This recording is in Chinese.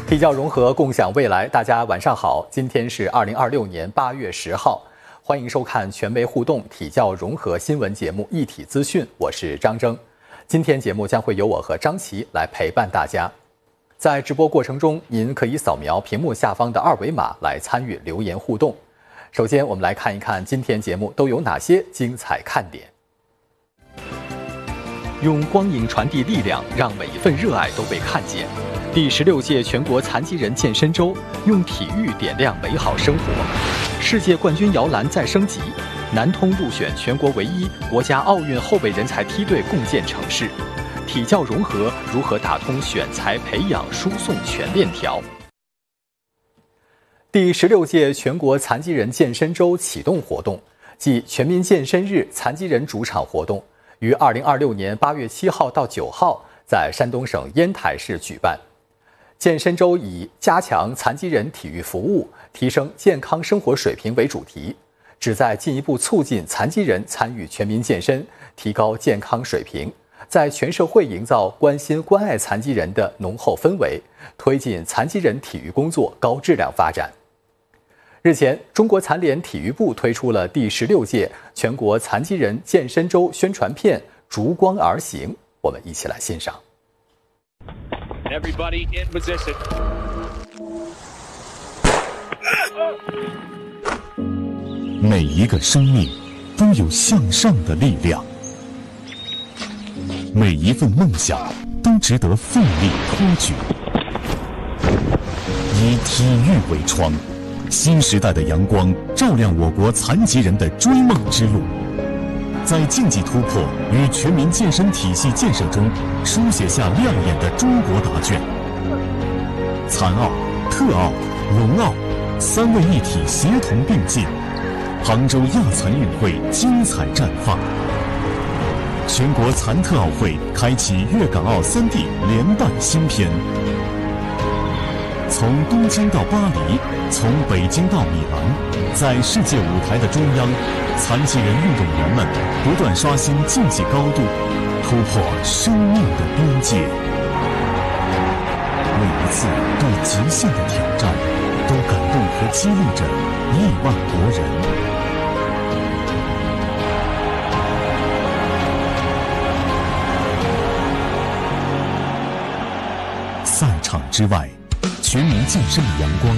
体教融合，共享未来。大家晚上好，今天是2026年8月10号，欢迎收看全媒互动体教融合新闻节目《一体资讯》，我是张征。今天节目将会由我和张琪来陪伴大家。在直播过程中，您可以扫描屏幕下方的2维码来参与留言互动。首先，我们来看一看今天节目都有哪些精彩看点。用光影传递力量，让每一份热爱都被看见。第16届全国残疾人健身周，用体育点亮美好生活。世界冠军摇篮再升级，南通入选全国唯一国家奥运后备人才梯队共建城市。体教融合如何打通选材培养输送全链条？第16届全国残疾人健身周启动活动暨全民健身日残疾人主场活动，于2026年8月7号到9号在山东省烟台市举办。健身周以加强残疾人体育服务、提升健康生活水平为主题，旨在进一步促进残疾人参与全民健身，提高健康水平，在全社会营造关心关爱残疾人的浓厚氛围，推进残疾人体育工作高质量发展。日前，中国残联体育部推出了第16届全国残疾人健身周宣传片《烛光而行》，我们一起来欣赏。 Everybody in position. 每一个生命都有向上的力量，每一份梦想都值得奋力托举。以体育为窗，新时代的阳光照亮我国残疾人的追梦之路。在竞技突破与全民健身体系建设中，书写下亮眼的中国答卷。残奥、特奥、龙奥3位一体协同并进，杭州亚残运会精彩绽放。全国残特奥会开启粤港澳3地联办新篇。从东京到巴黎，从北京到米兰，在世界舞台的中央，残疾人运动员们不断刷新竞技高度，突破生命的边界。每一次对极限的挑战，都感动和激励着亿万国人。赛场之外，全民健身的阳光